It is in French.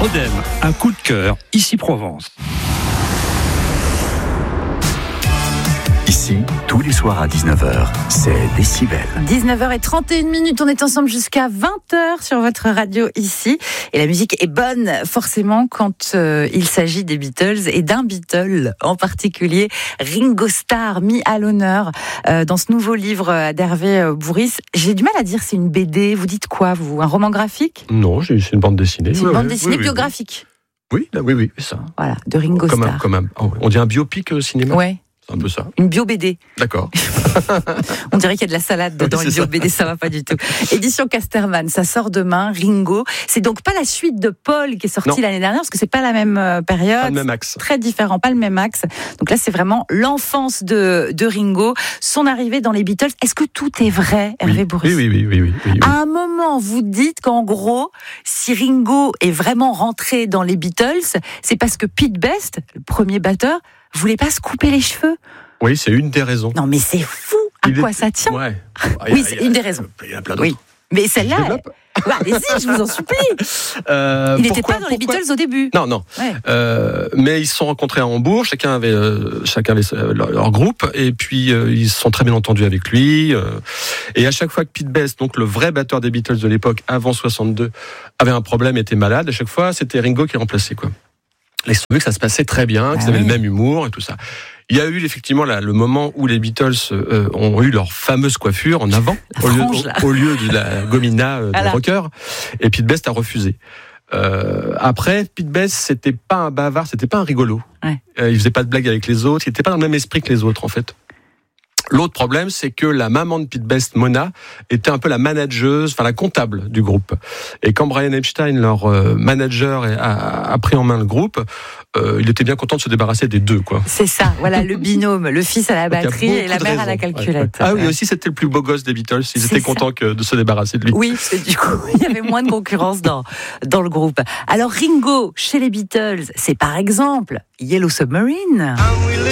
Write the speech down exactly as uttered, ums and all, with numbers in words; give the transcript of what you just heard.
Odem, un coup de cœur, ici Provence. Ici, tous les soirs à dix-neuf heures, c'est Décibel. dix-neuf heures trente et une minutes, on est ensemble jusqu'à vingt heures sur votre radio ici. Et la musique est bonne, forcément, quand euh, il s'agit des Beatles et d'un Beatle en particulier, Ringo Starr, mis à l'honneur euh, dans ce nouveau livre d'Hervé Bourris. J'ai du mal à dire c'est une B D, vous dites quoi, vous? Un roman graphique? Non, c'est une bande dessinée. C'est une oui, bande oui, dessinée oui, biographique. Oui, oui, oui, oui, c'est ça. Voilà, de Ringo comme Starr. Un, comme un, on dit un biopic au cinéma. Ouais. C'est un peu ça. Une bio-B D. D'accord. On dirait qu'il y a de la salade dedans, oui, une bio-B D, ça. ça va pas du tout. Édition Casterman, ça sort demain, Ringo. C'est donc pas la suite de Paul qui est sortie non. l'année dernière, parce que c'est pas la même période. Pas le même axe. Très différent, pas le même axe. Donc là, c'est vraiment l'enfance de, de Ringo, son arrivée dans les Beatles. Est-ce que tout est vrai, Hervé oui. Bourris? Oui, oui, oui, oui, oui, oui, oui. À un moment, vous dites qu'en gros, si Ringo est vraiment rentré dans les Beatles, c'est parce que Pete Best, le premier batteur, voulait pas se couper les cheveux. Oui, c'est une des raisons. Non, mais c'est fou. À Il quoi est... ça tient? Ouais. Oui, c'est une des raisons. Il y en a plein d'autres. Oui. Mais celle-là, ouais, allez-y, je vous en supplie. Euh, il n'était pas dans les pourquoi... Beatles au début. Non, non. Ouais. Euh, mais ils se sont rencontrés à Hambourg. Chacun avait, euh, chacun avait euh, leur, leur groupe, et puis euh, ils se sont très bien entendus avec lui. Euh, et à chaque fois que Pete Best, donc le vrai batteur des Beatles de l'époque, avant soixante-deux, avait un problème, était malade, à chaque fois, c'était Ringo qui le remplaçait, quoi. Et ils se trouvaient que ça se passait très bien, qu'ils ah avaient oui. le même humour et tout ça. Il y a eu effectivement là, le moment où les Beatles euh, ont eu leur fameuse coiffure en avant, au, frange, lieu, au, au lieu de la gomina euh, voilà. des rockers, et Pete Best a refusé. Euh, après, Pete Best, c'était pas un bavard, c'était pas un rigolo. Ouais. Euh, il faisait pas de blagues avec les autres, il était pas dans le même esprit que les autres en fait. L'autre problème, c'est que la maman de Pete Best, Mona, était un peu la manageuse, enfin la comptable du groupe. Et quand Brian Epstein, leur euh, manager, a, a pris en main le groupe, euh, il était bien content de se débarrasser des deux, quoi. C'est ça, voilà, le binôme, le fils à la batterie et la mère à la calculette. Ouais. Ah oui, aussi c'était le plus beau gosse des Beatles. Ils c'est étaient ça. contents que de se débarrasser de lui. Oui, parce que du coup, il y avait moins de concurrence dans dans le groupe. Alors Ringo, chez les Beatles, c'est par exemple Yellow Submarine.